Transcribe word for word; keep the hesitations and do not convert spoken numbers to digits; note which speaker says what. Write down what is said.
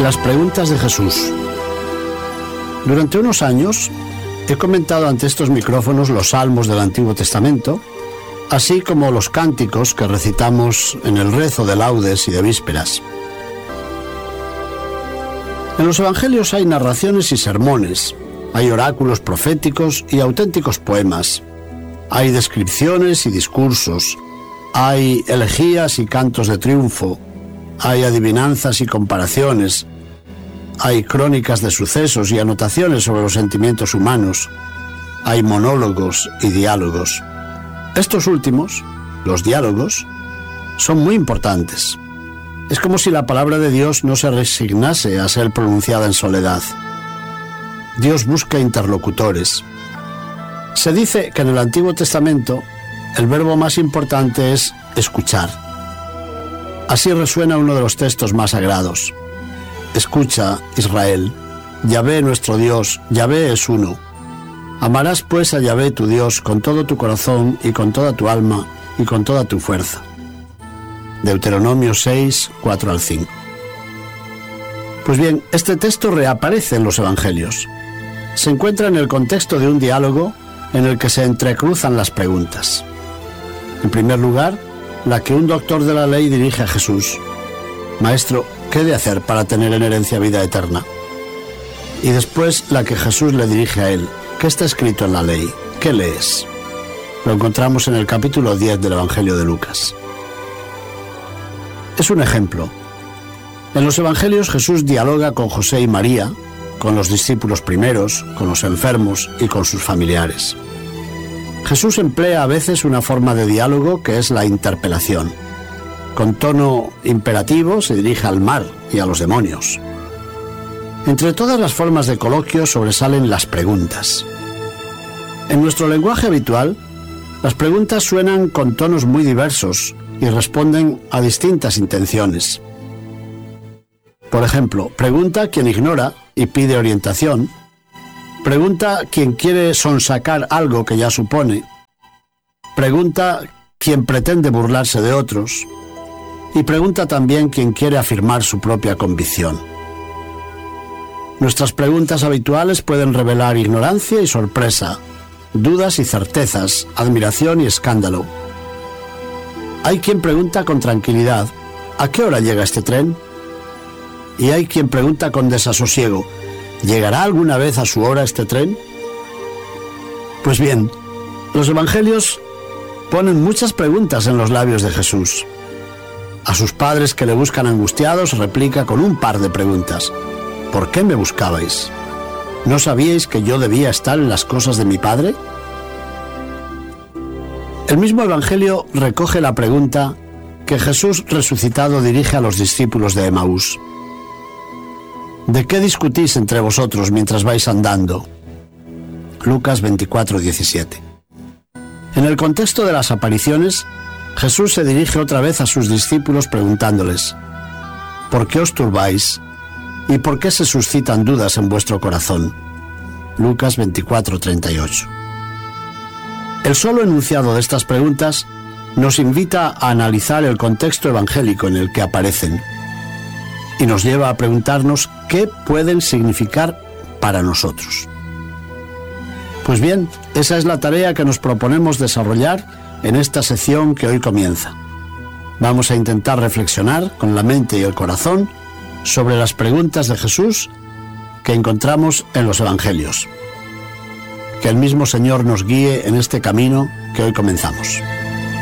Speaker 1: Las preguntas de Jesús. Durante unos años he comentado ante estos micrófonos los salmos del Antiguo Testamento, así como los cánticos que recitamos en el rezo de laudes y de vísperas. En los evangelios hay narraciones y sermones, hay oráculos proféticos y auténticos poemas, hay descripciones y discursos, hay elegías y cantos de triunfo, hay adivinanzas y comparaciones, hay crónicas de sucesos y anotaciones sobre los sentimientos humanos, hay monólogos y diálogos. Estos últimos, los diálogos, son muy importantes. Es como si la palabra de Dios no se resignase a ser pronunciada en soledad. Dios busca interlocutores. Se dice que en el Antiguo Testamento el verbo más importante es escuchar. Así resuena uno de los textos más sagrados. Escucha, Israel, Yahvé nuestro Dios, Yahvé es uno. Amarás pues a Yahvé tu Dios con todo tu corazón y con toda tu alma y con toda tu fuerza. Deuteronomio seis, cuatro al cinco. Pues bien, este texto reaparece en los evangelios. Se encuentra en el contexto de un diálogo en el que se entrecruzan las preguntas. En primer lugar, la que un doctor de la ley dirige a Jesús. Maestro, ¿qué he de hacer para tener en herencia vida eterna? Y después la que Jesús le dirige a él. ¿Qué está escrito en la ley? ¿Qué lees? Lo encontramos en el capítulo diez del Evangelio de Lucas. Es un ejemplo. En los evangelios Jesús dialoga con José y María, con los discípulos primeros, con los enfermos y con sus familiares. Jesús emplea a veces una forma de diálogo que es la interpelación. Con tono imperativo se dirige al mar y a los demonios. Entre todas las formas de coloquio sobresalen las preguntas. En nuestro lenguaje habitual, las preguntas suenan con tonos muy diversos y responden a distintas intenciones. Por ejemplo, pregunta quien ignora y pide orientación. Pregunta quien quiere sonsacar algo que ya supone. Pregunta quien pretende burlarse de otros. Y pregunta también quien quiere afirmar su propia convicción. Nuestras preguntas habituales pueden revelar ignorancia y sorpresa, dudas y certezas, admiración y escándalo. Hay quien pregunta con tranquilidad, ¿a qué hora llega este tren? Y hay quien pregunta con desasosiego, ¿llegará alguna vez a su hora este tren? Pues bien, los evangelios ponen muchas preguntas en los labios de Jesús. A sus padres que le buscan angustiados replica con un par de preguntas. ¿Por qué me buscabais? ¿No sabíais que yo debía estar en las cosas de mi Padre? El mismo Evangelio recoge la pregunta que Jesús resucitado dirige a los discípulos de Emaús. ¿De qué discutís entre vosotros mientras vais andando? Lucas veinticuatro, diecisiete. En el contexto de las apariciones, Jesús se dirige otra vez a sus discípulos preguntándoles: ¿por qué os turbáis? ¿Y por qué se suscitan dudas en vuestro corazón? Lucas veinticuatro, treinta y ocho. El solo enunciado de estas preguntas nos invita a analizar el contexto evangélico en el que aparecen y nos lleva a preguntarnos qué pueden significar para nosotros. Pues bien, esa es la tarea que nos proponemos desarrollar en esta sección que hoy comienza. Vamos a intentar reflexionar con la mente y el corazón sobre las preguntas de Jesús que encontramos en los evangelios. Que el mismo Señor nos guíe en este camino que hoy comenzamos.